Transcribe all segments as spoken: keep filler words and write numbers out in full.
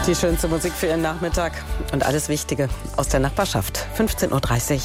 Die schönste Musik für Ihren Nachmittag und alles Wichtige aus der Nachbarschaft. fünfzehn Uhr dreißig.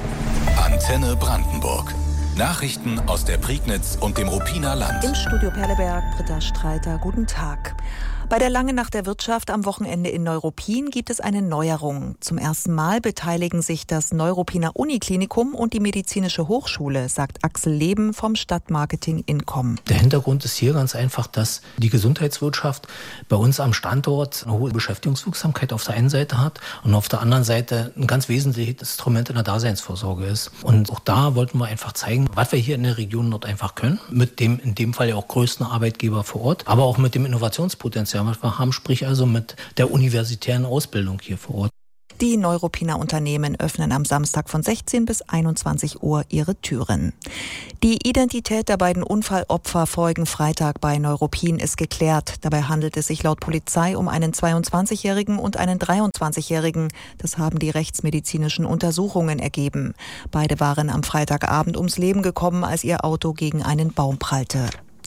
Antenne Brandenburg. Nachrichten aus der Prignitz und dem Ruppiner Land. Im Studio Perleberg, Britta Streiter, guten Tag. Bei der Langen Nacht der Wirtschaft am Wochenende in Neuruppin gibt es eine Neuerung. Zum ersten Mal beteiligen sich das Neuruppiner Uniklinikum und die Medizinische Hochschule, sagt Axel Leben vom Stadtmarketing Incom. Der Hintergrund ist hier ganz einfach, dass die Gesundheitswirtschaft bei uns am Standort eine hohe Beschäftigungswirksamkeit auf der einen Seite hat und auf der anderen Seite ein ganz wesentliches Instrument in der Daseinsvorsorge ist. Und auch da wollten wir einfach zeigen, was wir hier in der Region dort einfach können, mit dem in dem Fall ja auch größten Arbeitgeber vor Ort, aber auch mit dem Innovationspotenzial, was wir haben, sprich also mit der universitären Ausbildung hier vor Ort. Die Neuruppiner Unternehmen öffnen am Samstag von sechzehn bis einundzwanzig Uhr ihre Türen. Die Identität der beiden Unfallopfer vorigen Freitag bei Neuruppin ist geklärt. Dabei handelt es sich laut Polizei um einen zweiundzwanzigjährigen und einen dreiundzwanzigjährigen. Das haben die rechtsmedizinischen Untersuchungen ergeben. Beide waren am Freitagabend ums Leben gekommen, als ihr Auto gegen einen Baum prallte.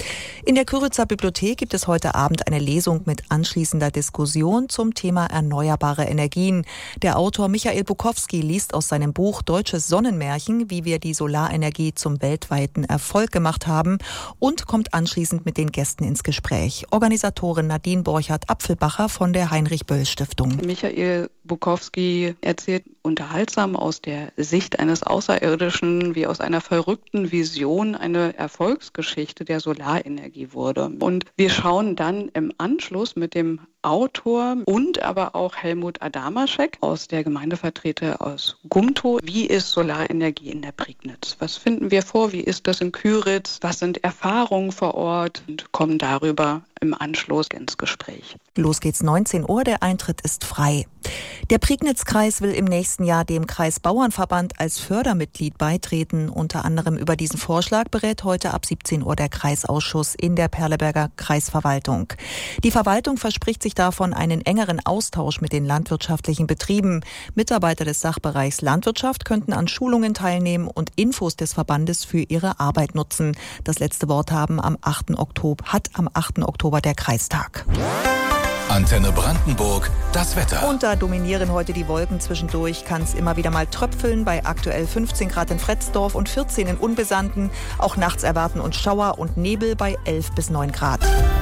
In der Kyritzer Bibliothek gibt es heute Abend eine Lesung mit anschließender Diskussion zum Thema erneuerbare Energien. Der Autor Michael Bukowski liest aus seinem Buch Deutsches Sonnenmärchen, wie wir die Solarenergie zum weltweiten Erfolg gemacht haben, und kommt anschließend mit den Gästen ins Gespräch. Organisatorin Nadine Borchardt-Apfelbacher von der Heinrich-Böll-Stiftung. Michael Bukowski erzählt unterhaltsam aus der Sicht eines Außerirdischen, wie aus einer verrückten Vision eine Erfolgsgeschichte der Solarenergie wurde. Und wir schauen dann im Anschluss mit dem Autor und aber auch Helmut Adamaschek aus der Gemeindevertreter aus Gumtow. Wie ist Solarenergie in der Prignitz? Was finden wir vor? Wie ist das in Kyritz? Was sind Erfahrungen vor Ort? Und kommen darüber im Anschluss ins Gespräch. Los geht's neunzehn Uhr, der Eintritt ist frei. Der Prignitz-Kreis will im nächsten Jahr dem Kreisbauernverband als Fördermitglied beitreten. Unter anderem über diesen Vorschlag berät heute ab siebzehn Uhr der Kreisausschuss in der Perleberger Kreisverwaltung. Die Verwaltung verspricht sich davon einen engeren Austausch mit den landwirtschaftlichen Betrieben. Mitarbeiter des Sachbereichs Landwirtschaft könnten an Schulungen teilnehmen und Infos des Verbandes für ihre Arbeit nutzen. Das letzte Wort haben am achten Oktober, hat am achten Oktober der Kreistag. Antenne Brandenburg, das Wetter. Und da dominieren heute die Wolken. Zwischendurch kann es immer wieder mal tröpfeln, bei aktuell fünfzehn Grad in Fretzdorf und vierzehn in Unbesandten. Auch nachts erwarten uns Schauer und Nebel bei elf bis neun Grad.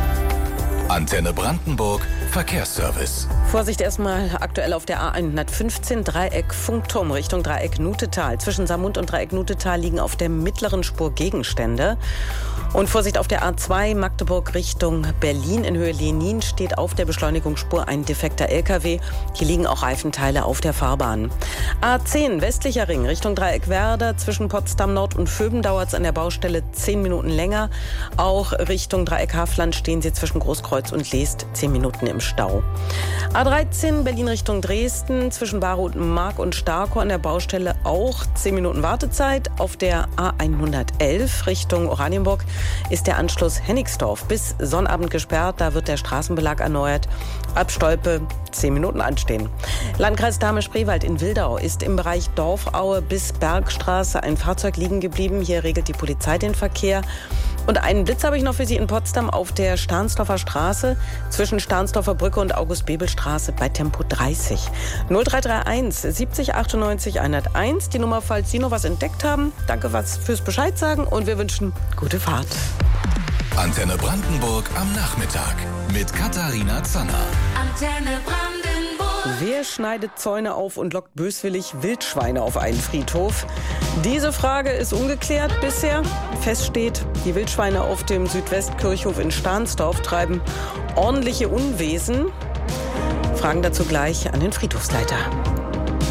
Antenne Brandenburg, Verkehrsservice. Vorsicht erstmal aktuell auf der A hundertfünfzehn, Dreieck Funkturm Richtung Dreieck Nutetal. Zwischen Samund und Dreieck Nutetal liegen auf der mittleren Spur Gegenstände. Und Vorsicht auf der A zwei, Magdeburg Richtung Berlin in Höhe Lenin, steht auf der Beschleunigungsspur ein defekter L K W. Hier liegen auch Reifenteile auf der Fahrbahn. A zehn, westlicher Ring Richtung Dreieck Werder. Zwischen Potsdam Nord und Vöben dauert es an der Baustelle zehn Minuten länger. Auch Richtung Dreieck Hafland stehen Sie zwischen Großkreuz und Leest zehn Minuten im Stau. A dreizehn, Berlin Richtung Dresden. Zwischen Barotenmark und Starkow an der Baustelle auch zehn Minuten Wartezeit. Auf der A hundertelf Richtung Oranienburg ist der Anschluss Hennigsdorf bis Sonnabend gesperrt. Da wird der Straßenbelag erneuert. Ab Stolpe zehn Minuten anstehen. Landkreis Dahme-Spreewald in Wildau ist im Bereich Dorfaue bis Bergstraße ein Fahrzeug liegen geblieben. Hier regelt die Polizei den Verkehr. Und einen Blitz habe ich noch für Sie in Potsdam auf der Stahnsdorfer Straße zwischen Stahnsdorfer Brücke und August-Bebel-Straße bei Tempo dreißig. null drei drei eins siebzig achtundneunzig hunderteins, die Nummer, falls Sie noch was entdeckt haben. Danke was fürs Bescheid sagen und wir wünschen gute Fahrt. Antenne Brandenburg am Nachmittag mit Katharina Zanner. Antenne Brandenburg. Wer schneidet Zäune auf und lockt böswillig Wildschweine auf einen Friedhof? Diese Frage ist ungeklärt bisher. Fest steht, die Wildschweine auf dem Südwestkirchhof in Stahnsdorf treiben ordentliche Unwesen. Fragen dazu gleich an den Friedhofsleiter.